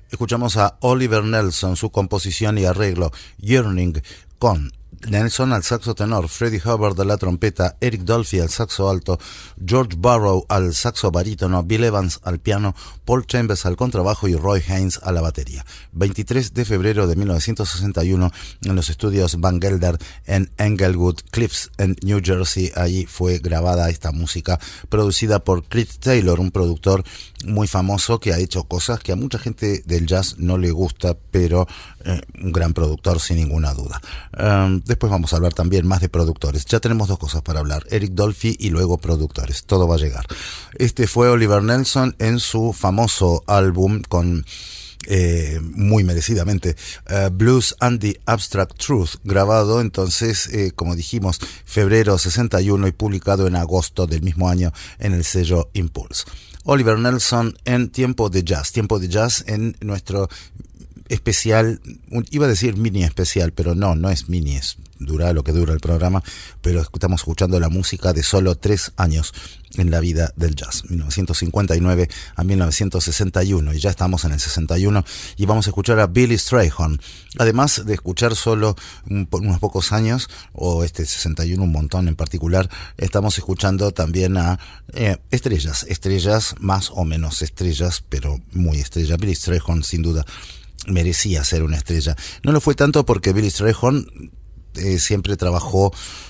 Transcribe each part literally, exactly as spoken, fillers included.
Escuchamos a Oliver Nelson, su composición y arreglo Yearning, con Nelson al saxo tenor, Freddie Hubbard a la trompeta, Eric Dolphy al saxo alto, George Barrow al saxo barítono, Bill Evans al piano, Paul Chambers al contrabajo y Roy Haynes a la batería. veintitrés de febrero de mil novecientos sesenta y uno en los estudios Van Gelder en Englewood Cliffs en New Jersey. Allí fue grabada esta música producida por Creed Taylor, un productor muy famoso que ha hecho cosas que a mucha gente del jazz no le gusta, pero eh, un gran productor sin ninguna duda. Um, después vamos a hablar también más de productores. Ya tenemos dos cosas para hablar, Eric Dolphy y luego productores. Todo va a llegar. Este fue Oliver Nelson en su famoso álbum con... Eh, muy merecidamente uh, Blues and the Abstract Truth, grabado entonces eh, como dijimos febrero sesenta y uno y publicado en agosto del mismo año en el sello Impulse. Oliver Nelson en Tiempo de Jazz, Tiempo de Jazz en nuestro especial, iba a decir mini especial, pero no, no es mini, es dura lo que dura el programa, pero estamos escuchando la música de solo tres años en la vida del jazz, mil novecientos cincuenta y nueve a mil novecientos sesenta y uno, y ya estamos en el sesenta y uno y vamos a escuchar a Billy Strayhorn, además de escuchar solo un, unos pocos años, o este sesenta y uno un montón en particular, estamos escuchando también a eh, estrellas, estrellas más o menos estrellas, pero muy estrellas. Billy Strayhorn sin duda merecía ser una estrella. No lo fue tanto porque Billy Strayhorn eh, siempre trabajó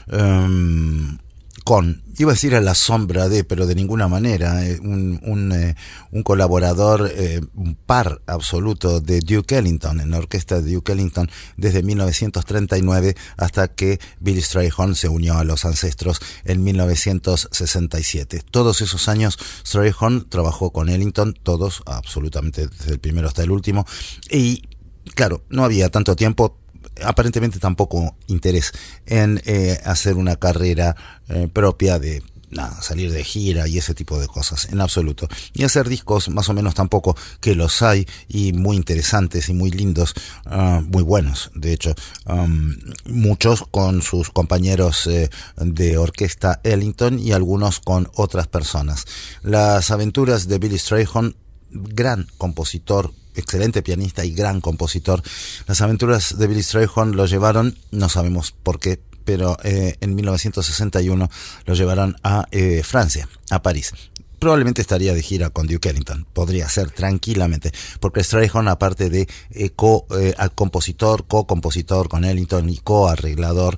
um, con, iba a decir a la sombra de, pero de ninguna manera, eh, un, un, eh, un colaborador, eh, un par absoluto de Duke Ellington, en la orquesta de Duke Ellington, desde mil novecientos treinta y nueve hasta que Billy Strayhorn se unió a los ancestros en mil novecientos sesenta y siete. Todos esos años Strayhorn trabajó con Ellington, todos, absolutamente desde el primero hasta el último, y claro, no había tanto tiempo, aparentemente tampoco interés en eh, hacer una carrera eh, propia de nada, salir de gira y ese tipo de cosas, en absoluto, y hacer discos más o menos tampoco, que los hay y muy interesantes y muy lindos, uh, muy buenos de hecho, um, muchos con sus compañeros eh, de orquesta Ellington y algunos con otras personas. Las aventuras de Billy Strayhorn, gran compositor, excelente pianista y gran compositor. Las aventuras de Billy Strayhorn lo llevaron, no sabemos por qué, pero eh, en mil novecientos sesenta y uno lo llevaron a eh, Francia, a París. Probablemente estaría de gira con Duke Ellington, podría ser tranquilamente, porque Strayhorn, aparte de eh, co, eh, compositor, co-compositor con Ellington y co-arreglador,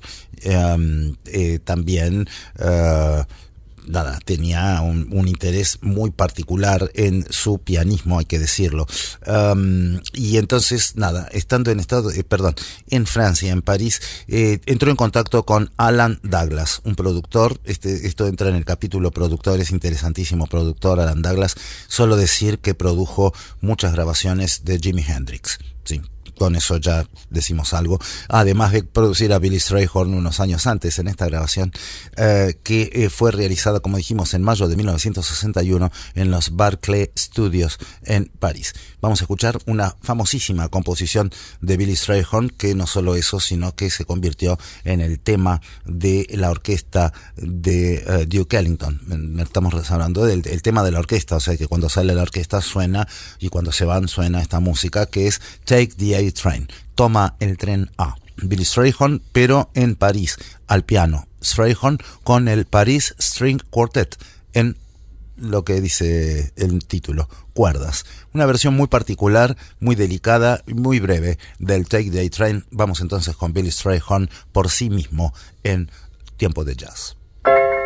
eh, eh, también eh, nada, tenía un, un interés muy particular en su pianismo, hay que decirlo. Um, y entonces, nada, estando en estado, eh, perdón, en Francia, en París, eh, entró en contacto con Alan Douglas, un productor. Este, esto entra en el capítulo productor, es interesantísimo productor, Alan Douglas. Solo decir que produjo muchas grabaciones de Jimi Hendrix, sí. Con eso ya decimos algo, además de producir a Billy Strayhorn unos años antes en esta grabación eh, que eh, fue realizada, como dijimos, en mayo de mil novecientos sesenta y uno en los Barclay Studios en París. Vamos a escuchar una famosísima composición de Billy Strayhorn, que no solo eso, sino que se convirtió en el tema de la orquesta de uh, Duke Ellington. Estamos hablando del el tema de la orquesta, o sea que cuando sale la orquesta suena, y cuando se van suena esta música, que es Take the A Train, toma el tren A. Billy Strayhorn, pero en París, al piano. Strayhorn con el Paris String Quartet en lo que dice el título, cuerdas. Una versión muy particular, muy delicada y muy breve del Take the A Train. Vamos entonces con Billy Strayhorn por sí mismo en Tiempo de Jazz.